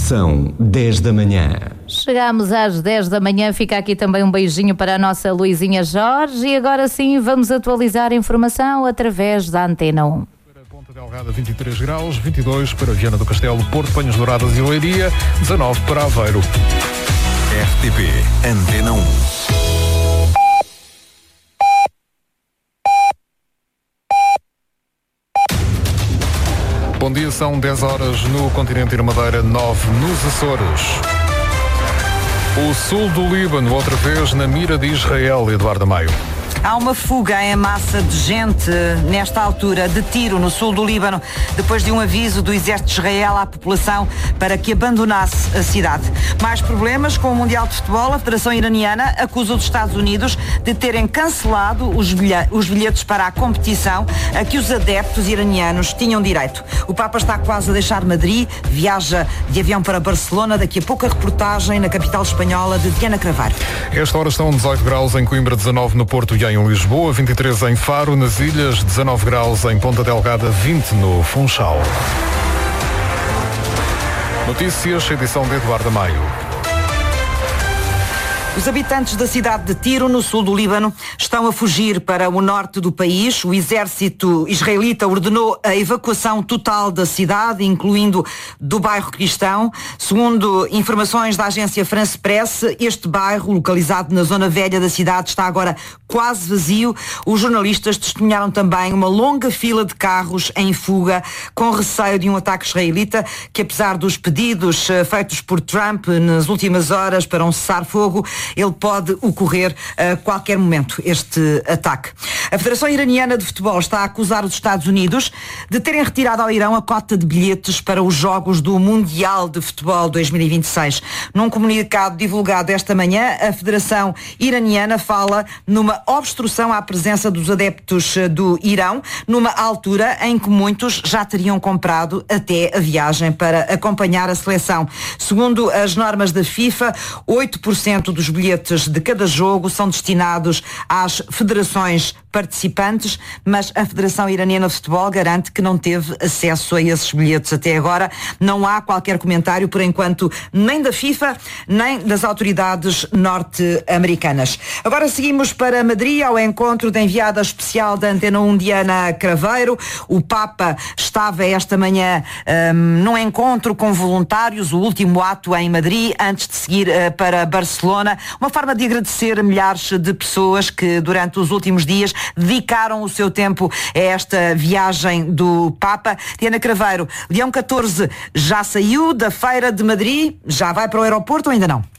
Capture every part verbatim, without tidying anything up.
São dez da manhã. Chegamos às dez da manhã, fica aqui também um beijinho para a nossa Luizinha Jorge e agora sim vamos atualizar a informação através da Antena um. Para Ponta Delgada vinte e três graus, vinte e dois para Viana do Castelo, Porto, Panhas Douradas e Leiria, dezanove para Aveiro. R T P Antena um. Bom dia, são dez horas no continente e na Madeira, nove nos Açores. O sul do Líbano, outra vez na mira de Israel, Eduardo Maio. Há uma fuga em massa de gente nesta altura de Tiro, no sul do Líbano, depois de um aviso do exército de Israel à população para que abandonasse a cidade. Mais problemas com o Mundial de Futebol. A Federação Iraniana acusa os Estados Unidos de terem cancelado os bilhetes para a competição a que os adeptos iranianos tinham direito. O Papa está quase a deixar Madrid, viaja de avião para Barcelona. Daqui a pouco a reportagem na capital espanhola de Diana Cravar. Esta hora estão dezoito graus em Coimbra, dezanove no Porto e em Lisboa, vinte e três em Faro, nas Ilhas, dezanove graus em Ponta Delgada, vinte no Funchal. Notícias, edição de Eduardo Maio. Os habitantes da cidade de Tiro, no sul do Líbano, estão a fugir para o norte do país. O exército israelita ordenou a evacuação total da cidade, incluindo do bairro cristão. Segundo informações da agência France Press, este bairro, localizado na zona velha da cidade, está agora quase vazio. Os jornalistas testemunharam também uma longa fila de carros em fuga, com receio de um ataque israelita, que apesar dos pedidos feitos por Trump nas últimas horas para um cessar-fogo, ele pode ocorrer a qualquer momento, este ataque. A Federação Iraniana de Futebol está a acusar os Estados Unidos de terem retirado ao Irão a cota de bilhetes para os jogos do Mundial de Futebol dois mil e vinte e seis. Num comunicado divulgado esta manhã, a Federação Iraniana fala numa obstrução à presença dos adeptos do Irão, numa altura em que muitos já teriam comprado até a viagem para acompanhar a seleção. Segundo as normas da FIFA, oito por cento dos bilhetes de cada jogo são destinados às federações participantes, mas a Federação Iraniana de Futebol garante que não teve acesso a esses bilhetes até agora. Não há qualquer comentário, por enquanto, nem da FIFA, nem das autoridades norte-americanas. Agora seguimos para Madrid, ao encontro da enviada especial da Antena um, Diana Craveiro. O Papa estava esta manhã um, num encontro com voluntários, o último ato em Madrid, antes de seguir uh, para Barcelona. Uma forma de agradecer a milhares de pessoas que durante os últimos dias dedicaram o seu tempo a esta viagem do Papa. Diana Craveiro, Leão catorze já saiu da Feira de Madrid? Já vai para o aeroporto ou ainda não?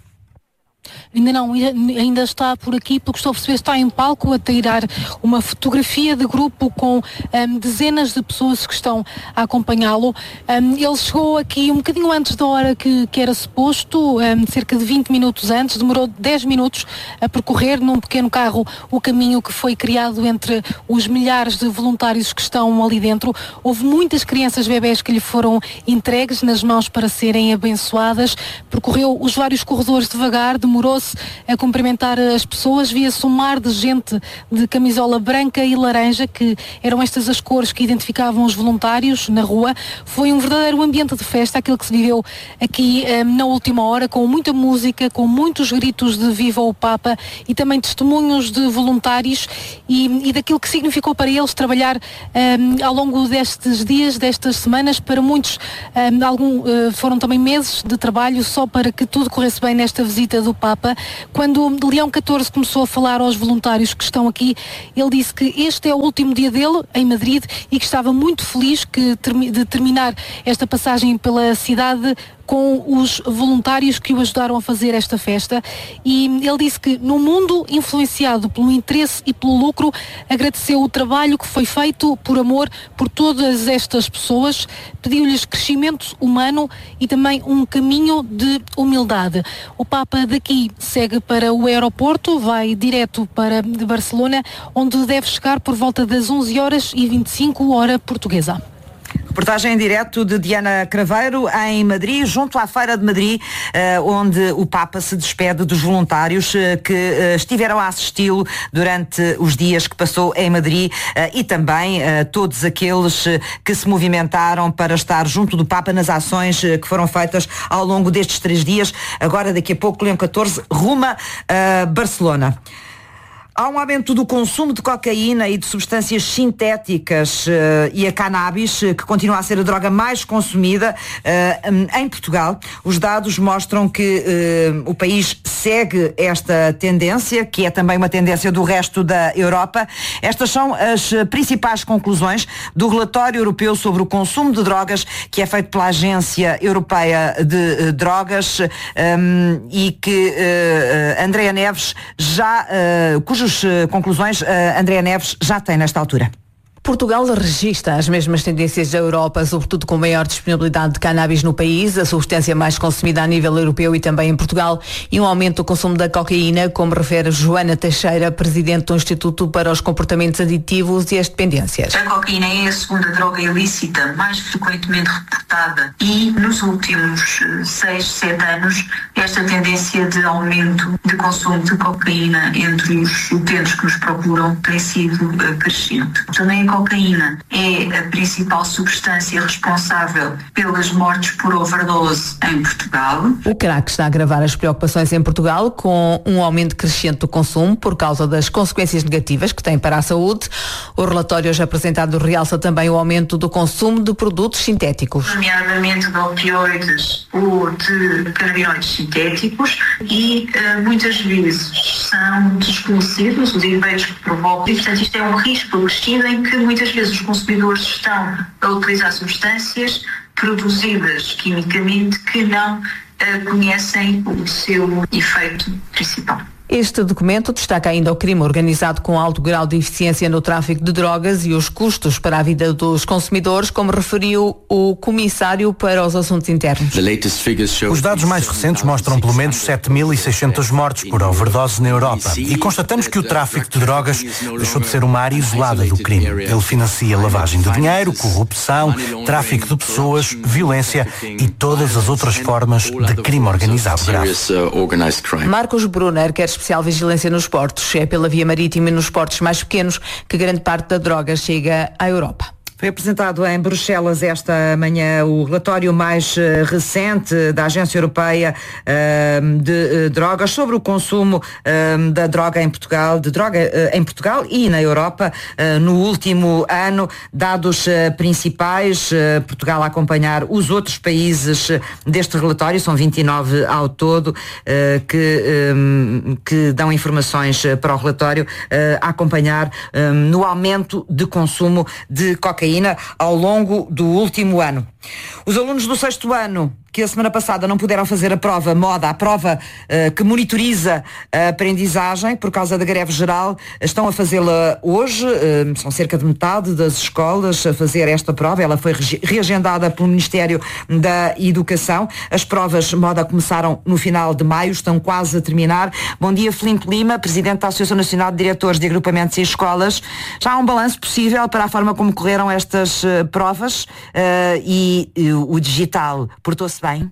Ainda não, ainda está por aqui, porque estou a perceber, está em palco a tirar uma fotografia de grupo com um, dezenas de pessoas que estão a acompanhá-lo. Um, ele chegou aqui um bocadinho antes da hora que, que era suposto, um, cerca de vinte minutos antes, demorou dez minutos a percorrer num pequeno carro o caminho que foi criado entre os milhares de voluntários que estão ali dentro. Houve muitas crianças bebés que lhe foram entregues nas mãos para serem abençoadas. Percorreu os vários corredores devagar, demorou-se a cumprimentar as pessoas, via-se um mar de gente de camisola branca e laranja, que eram estas as cores que identificavam os voluntários na rua. Foi um verdadeiro ambiente de festa, aquilo que se viveu aqui um, na última hora, com muita música, com muitos gritos de Viva o Papa e também testemunhos de voluntários e, e daquilo que significou para eles trabalhar um, ao longo destes dias, destas semanas. Para muitos um, algum, uh, foram também meses de trabalho só para que tudo corresse bem nesta visita do Papa. Quando Leão catorze começou a falar aos voluntários que estão aqui, ele disse que este é o último dia dele em Madrid e que estava muito feliz que, de terminar esta passagem pela cidade com os voluntários que o ajudaram a fazer esta festa. E ele disse que no mundo influenciado pelo interesse e pelo lucro, agradeceu o trabalho que foi feito por amor por todas estas pessoas, pediu-lhes crescimento humano e também um caminho de humildade. O Papa daqui segue para o aeroporto, vai direto para Barcelona, onde deve chegar por volta das onze horas e vinte e cinco hora portuguesa. Reportagem em direto de Diana Craveiro em Madrid, junto à Feira de Madrid, onde o Papa se despede dos voluntários que estiveram a assisti-lo durante os dias que passou em Madrid e também todos aqueles que se movimentaram para estar junto do Papa nas ações que foram feitas ao longo destes três dias. Agora, daqui a pouco, Leão catorze ruma a Barcelona. Há um aumento do consumo de cocaína e de substâncias sintéticas uh, e a cannabis, uh, que continua a ser a droga mais consumida uh, um, em Portugal. Os dados mostram que uh, o país segue esta tendência, que é também uma tendência do resto da Europa. Estas são as principais conclusões do relatório europeu sobre o consumo de drogas, que é feito pela Agência Europeia de uh, Drogas um, e que uh, Andréa Neves já, uh, cujos conclusões Andréa Neves já tem nesta altura. Portugal registra as mesmas tendências da Europa, sobretudo com maior disponibilidade de cannabis no país, a substância mais consumida a nível europeu e também em Portugal, e um aumento do consumo da cocaína, como refere Joana Teixeira, presidente do Instituto para os Comportamentos Aditivos e as Dependências. A cocaína é a segunda droga ilícita mais frequentemente reportada e nos últimos seis, sete anos esta tendência de aumento de consumo de cocaína entre os utentes que nos procuram tem sido crescente. Também a cocaína é a principal substância responsável pelas mortes por overdose em Portugal. O crack está a agravar as preocupações em Portugal com um aumento crescente do consumo por causa das consequências negativas que tem para a saúde. O relatório hoje apresentado realça também o aumento do consumo de produtos sintéticos. Nomeadamente de opioides ou de canabinoides sintéticos e uh, muitas vezes são desconhecidos os efeitos que provocam. E, portanto, isto é um risco acrescido em que muitas vezes os consumidores estão a utilizar substâncias produzidas quimicamente que não uh, conhecem o seu efeito principal. Este documento destaca ainda o crime organizado com alto grau de eficiência no tráfico de drogas e os custos para a vida dos consumidores, como referiu o Comissário para os Assuntos Internos. Os dados mais recentes mostram pelo menos sete mil e seiscentas mortes por overdose na Europa e constatamos que o tráfico de drogas deixou de ser uma área isolada do crime. Ele financia lavagem de dinheiro, corrupção, tráfico de pessoas, violência e todas as outras formas de crime organizado grave. Marcos Brunner quer especial vigilância nos portos. É pela via marítima e nos portos mais pequenos que grande parte da droga chega à Europa. Foi apresentado em Bruxelas esta manhã o relatório mais uh, recente da Agência Europeia uh, de uh, Drogas sobre o consumo uh, da droga em Portugal, de droga uh, em Portugal e na Europa uh, no último ano. Dados uh, principais, uh, Portugal a acompanhar os outros países uh, deste relatório, são vinte e nove ao todo, uh, que, um, que dão informações uh, para o relatório, uh, a acompanhar um, no aumento de consumo de cocaína ao longo do último ano. Os alunos do sexto ano que a semana passada não puderam fazer a prova moda, a prova uh, que monitoriza a aprendizagem por causa da greve geral, estão a fazê-la hoje. Uh, são cerca de metade das escolas a fazer esta prova. Ela foi reagendada pelo Ministério da Educação. As provas moda começaram no final de maio, estão quase a terminar. Bom dia, Filipe Lima, Presidente da Associação Nacional de Diretores de Agrupamentos e Escolas. Já há um balanço possível para a forma como correram estas uh, provas uh, e uh, o digital portou-se bem?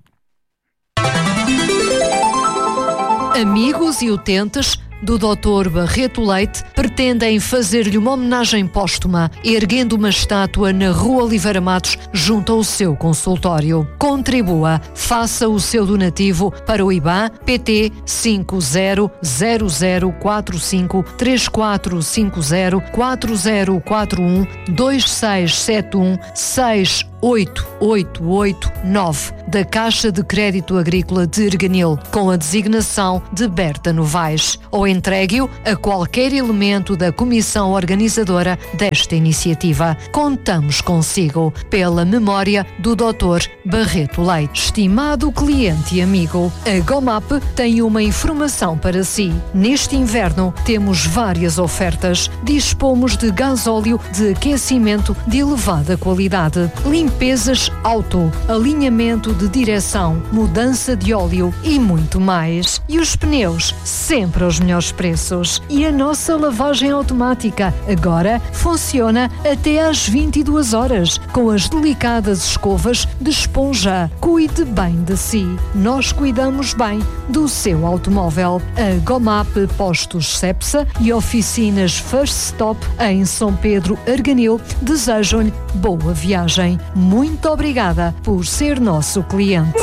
Amigos e utentes do doutor Barreto Leite pretendem fazer-lhe uma homenagem póstuma, erguendo uma estátua na Rua Oliveira Matos, junto ao seu consultório. Contribua, faça o seu donativo para o I B A N P T cinco zero zero zero quatro cinco três quatro cinco zero quatro zero quatro um dois seis sete um seis oito oito oito nove da Caixa de Crédito Agrícola de Erganil, com a designação de Berta Novaes, ou entregue-o a qualquer elemento da comissão organizadora desta iniciativa. Contamos consigo, pela memória do doutor Barreto Leite. Estimado cliente e amigo, a Gomap tem uma informação para si. Neste inverno temos várias ofertas. Dispomos de gasóleo de aquecimento de elevada qualidade. limpezas auto, alinhamento de direção, mudança de óleo e muito mais. E os pneus, sempre aos melhores preços. E a nossa lavagem automática agora funciona até às vinte e duas horas, com as delicadas escovas de esponja. Cuide bem de si. Nós cuidamos bem do seu automóvel. A Gomap Postos Cepsa e oficinas First Stop em São Pedro Arganil desejam-lhe boa viagem. Muito obrigada por ser nosso cliente.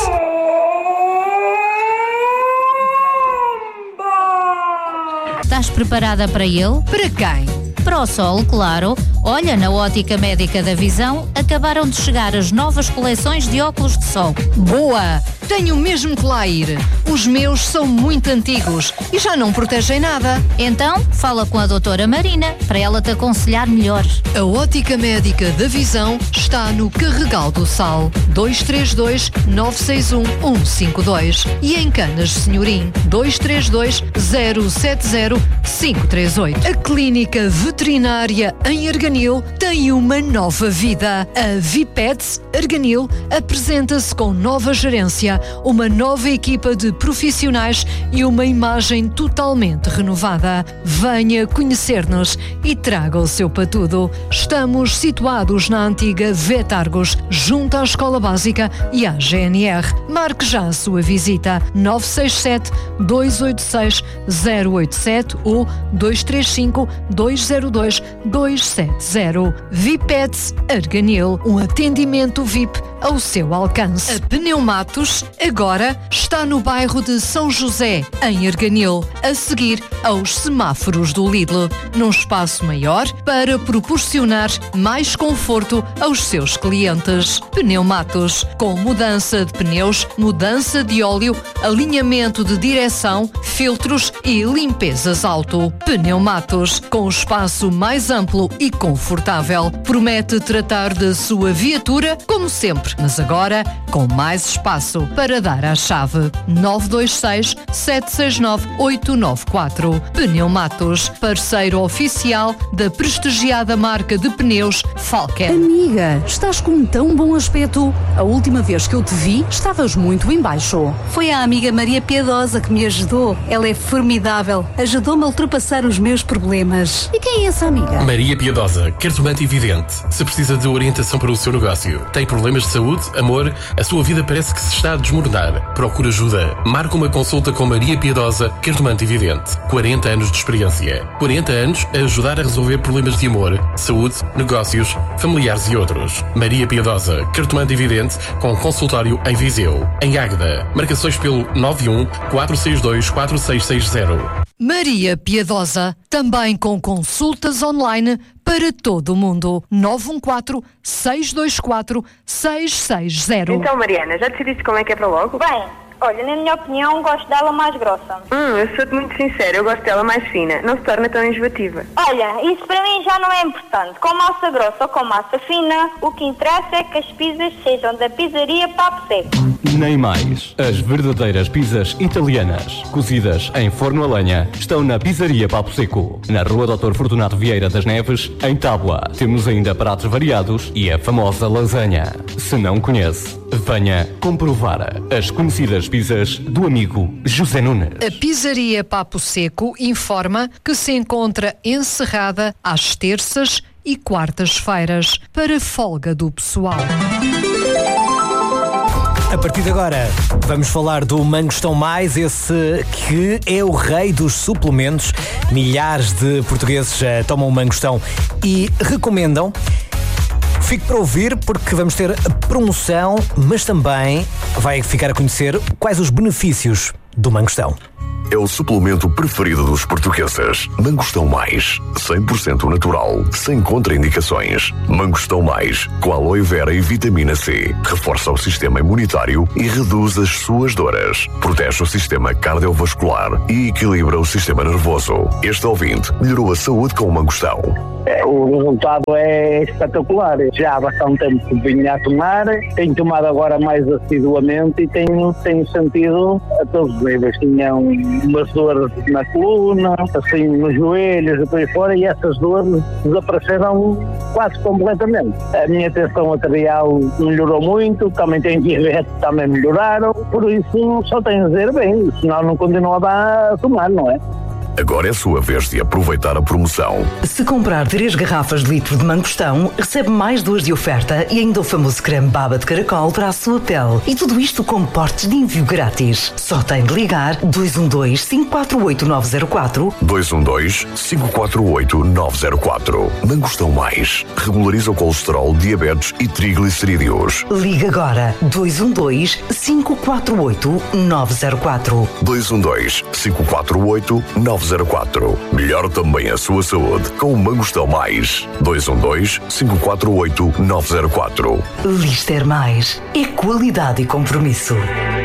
Estás preparada para ele? Para quem? Para o sol, claro. Olha, na Ótica Médica da Visão acabaram de chegar as novas coleções de óculos de sol. Boa! Tenho mesmo que lá ir. Os meus são muito antigos e já não protegem nada. Então, fala com a doutora Marina para ela te aconselhar melhor. A Ótica Médica da Visão está no Carregal do Sal, dois três dois, nove seis um, um cinco dois e em Canas Senhorim, dois três dois, zero sete zero, cinco três oito. A Clínica Veterinária em Arganil tem uma nova vida. A Vipets Arganil apresenta-se com nova gerência, uma nova equipa de profissionais e uma imagem totalmente renovada. Venha conhecer-nos e traga o seu patudo. Estamos situados na antiga Vetargos, junto à Escola Básica e à G N R. Marque já a sua visita. nove seis sete, dois oito seis, zero oito sete ou dois três cinco, dois zero dois, dois sete zero. Vipets Arganil, um atendimento V I P ao seu alcance. A Pneumatos agora está no bairro de São José, em Arganil, a seguir aos semáforos do Lidl, num espaço maior para proporcionar mais conforto aos seus clientes. Pneumatos, com mudança de pneus, mudança de óleo, alinhamento de direção, filtros e limpezas auto. Pneumatos, com espaço mais amplo e confortável, promete tratar da sua viatura como sempre, mas agora com mais espaço para dar a chave. nove dois seis, sete seis nove, oito nove quatro. Pneumatos, parceiro oficial da prestigiada marca de pneus Falken. Amiga, estás com um tão bom aspecto. A última vez que eu te vi, estavas muito em baixo. Foi a amiga Maria Piedosa que me ajudou. Ela é formidável. Ajudou-me a ultrapassar os meus problemas. E quem é essa amiga? Maria Piedosa, cartomante evidente. Se precisa de orientação para o seu negócio, tem problemas de saúde, amor, a sua vida parece que se está a desmoronar. Procura ajuda. Marca uma consulta com Maria Piedosa, cartomante evidente. quarenta anos de experiência. quarenta anos a ajudar a resolver problemas de amor, saúde, negócios, familiares e outros. Maria Piedosa, cartomante evidente, com consultório em Viseu. Em Águeda, marcações pelo nove um, quatro seis dois, quatro seis seis zero. Maria Piedosa, também com consultas online para todo o mundo. nove um quatro, seis dois quatro, seis seis zero. Então, Mariana, já decidiste como é que é para logo? Bem, olha, na minha opinião, gosto dela mais grossa. Hum, eu sou-te muito sincera, eu gosto dela mais fina. Não se torna tão enjoativa. Olha, isso para mim já não é importante. Com massa grossa ou com massa fina, o que interessa é que as pizzas sejam da pizzaria Papo Seco. Nem mais. As verdadeiras pizzas italianas, cozidas em forno a lenha, estão na Pizzaria Papo Seco, na Rua doutor Fortunato Vieira das Neves, em Tábua. Temos ainda pratos variados e a famosa lasanha. Se não conhece, venha comprovar as conhecidas pizzas do amigo José Nunes. A Pizzaria Papo Seco informa que se encontra encerrada às terças e quartas-feiras para folga do pessoal. A partir de agora, vamos falar do Mangostão Mais, esse que é o rei dos suplementos. Milhares de portugueses uh, tomam o Mangostão e recomendam. Fique para ouvir porque vamos ter a promoção, mas também vai ficar a conhecer quais os benefícios do Mangostão. É o suplemento preferido dos portugueses. Mangostão Mais, cem por cento natural, sem contraindicações. Mangostão Mais, com aloe vera e vitamina C. Reforça o sistema imunitário e reduz as suas dores. Protege o sistema cardiovascular e equilibra o sistema nervoso. Este ouvinte melhorou a saúde com o Mangostão. O resultado é espetacular. Já há bastante tempo que vinha a tomar, tenho tomado agora mais assiduamente e tenho, tenho sentido a todos os níveis. Tinha um, umas dores na coluna, assim nos joelhos e por aí fora, e essas dores desapareceram quase completamente. A minha tensão arterial melhorou muito, também tenho diabetes, também melhoraram, por isso só tenho a dizer bem, senão não continuava a tomar, não é? Agora é a sua vez de aproveitar a promoção. Se comprar três garrafas de litro de mangostão, recebe mais duas de oferta e ainda o famoso creme baba de caracol para a sua pele. E tudo isto com portes de envio grátis. Só tem de ligar dois um dois, cinco quatro oito, nove zero quatro. dois um dois, cinco quatro oito, nove zero quatro. Mangostão Mais. Regulariza o colesterol, diabetes e triglicerídeos. Liga agora dois um dois, cinco quatro oito, nove zero quatro. dois um dois, cinco quatro oito, nove zero quatro. Melhor também a sua saúde com o Mangostão Mais. dois um dois, cinco quatro oito, nove zero quatro. Lister Mais. É qualidade e compromisso.